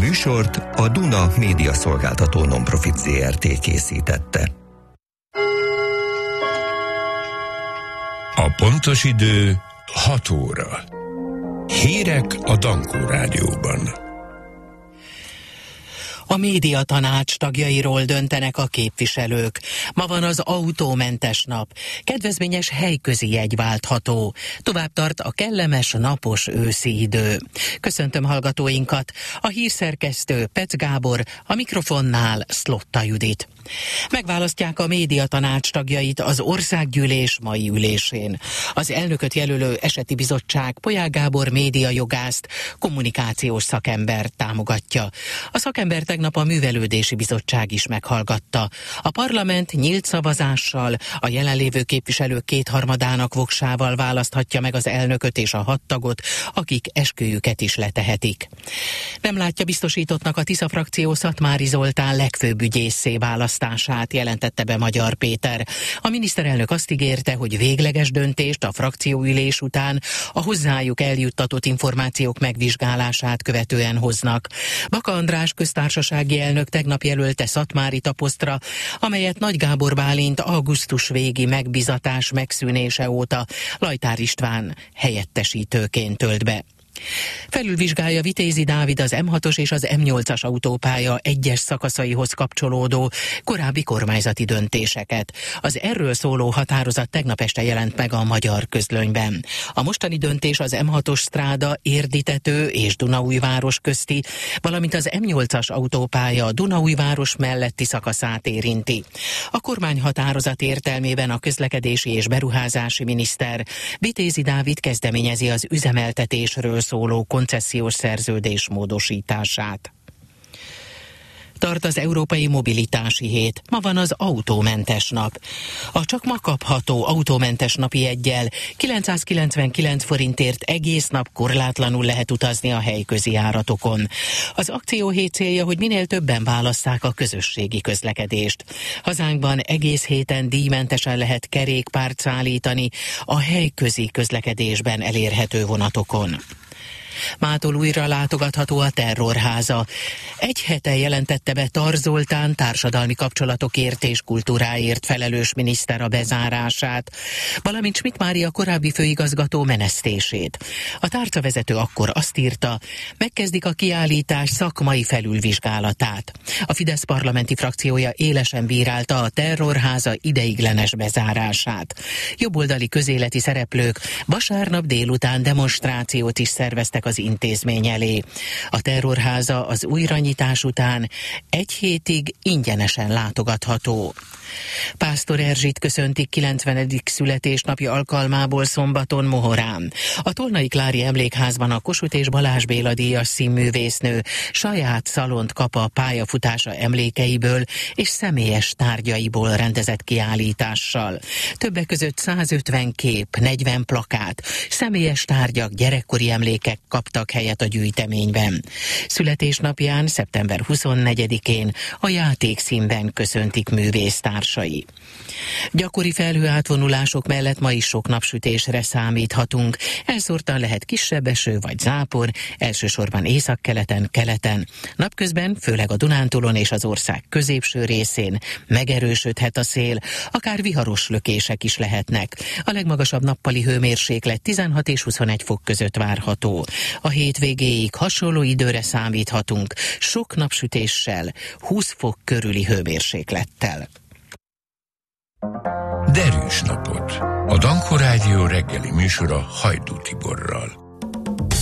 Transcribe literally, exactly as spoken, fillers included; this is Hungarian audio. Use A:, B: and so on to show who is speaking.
A: műsort a Duna Média Szolgáltató Nonprofit zé er té készítette.
B: A pontos idő hat óra. Hírek a Dankó Rádióban.
C: A médiatanács tagjairól döntenek a képviselők. Ma van az autómentes nap. Kedvezményes helyközi jegy váltható. Tovább tart a kellemes, napos őszi idő. Köszöntöm hallgatóinkat. A hírszerkesztő Pec Gábor, a mikrofonnál Szlotta Judit. Megválasztják a médiatanács tagjait az országgyűlés mai ülésén. Az elnököt jelölő eseti bizottság Polyák Gábor médiajogászt, kommunikációs szakembert támogatja. A szakember tegnap a művelődési bizottság is meghallgatta. A parlament nyílt szavazással, a jelenlévő képviselők kétharmadának voksával választhatja meg az elnököt és a hat tagot, akik esküjüket is letehetik. Nem látja biztosítottnak a Tisza frakció Szatmári Zoltán legfőbb ügyésszé választását, jelentette be Magyar Péter. A miniszterelnök azt ígérte, hogy végleges döntést a frakcióülés után a hozzájuk eljuttatott információk megvizsgálását követően hoznak. Baka András köztársasági elnök tegnap jelölte Szatmárit a posztra, amelyet Nagy Gábor Bálint augusztus végi megbizatás megszűnése óta Lajtár István helyettesítőként tölt be. Felülvizsgálja Vitézi Dávid az em hatos és az em nyolcas autópálya egyes szakaszaihoz kapcsolódó korábbi kormányzati döntéseket. Az erről szóló határozat tegnap este jelent meg a Magyar Közlönyben. A mostani döntés az em hatos stráda Érditető és Dunaújváros közti, valamint az em nyolcas autópálya Dunaújváros melletti szakaszát érinti. A kormányhatározat értelmében a közlekedési és beruházási miniszter Vitézi Dávid kezdeményezi az üzemeltetésről szóló koncesziós szerződés módosítását. Tart az Európai Mobilitási Hét. Ma van az autómentes nap. A csak ma kapható autómentes napi jeggyel kilencszázkilencvenkilenc forintért egész nap korlátlanul lehet utazni a helyközi járatokon. Az akcióhét célja, hogy minél többen válasszák a közösségi közlekedést. Hazánkban egész héten díjmentesen lehet kerékpárt szállítani a helyközi közlekedésben elérhető vonatokon. Mától újra látogatható a Terrorháza. Egy hete jelentette be Tar Zoltán társadalmi kapcsolatokért és kultúráért felelős miniszter a bezárását, valamint Schmidt Mária korábbi főigazgató menesztését. A tárcavezető akkor azt írta, megkezdik a kiállítás szakmai felülvizsgálatát. A Fidesz parlamenti frakciója élesen bírálta a Terrorháza ideiglenes bezárását. Jobboldali közéleti szereplők vasárnap délután demonstrációt is szerveztek az intézmény elé. A Terrorháza az újranyitás után egy hétig ingyenesen látogatható. Pásztor Erzsit köszöntik kilencvenedik születésnapja alkalmából szombaton Mohorán. A Tolnai Klári Emlékházban a Kossuth és Balázs Béla díjas színművésznő saját szalont kap a pályafutása emlékeiből és személyes tárgyaiból rendezett kiállítással. Többek között százötven kép, negyven plakát, személyes tárgyak, gyerekkori emlékek kaptak helyet a gyűjteményben. Születésnapján, szeptember huszonnegyedikén a Játékszínben köszöntik művésztársai. Gyakori felhőátvonulások mellett ma is sok napsütésre számíthatunk. Elszórtan lehet kisebb eső vagy zápor, elsősorban északkeleten, keleten. Napközben, főleg a Dunántúlon és az ország középső részén megerősödhet a szél, akár viharos lökések is lehetnek. A legmagasabb nappali hőmérséklet tizenhat és huszonegy fok között várható. A hétvégéig hasonló időre számíthatunk, sok napsütéssel, húsz fok körüli hőmérséklettel.
B: Derűs napot! A Dankó Rádió reggeli műsora Hajdú Tiborral.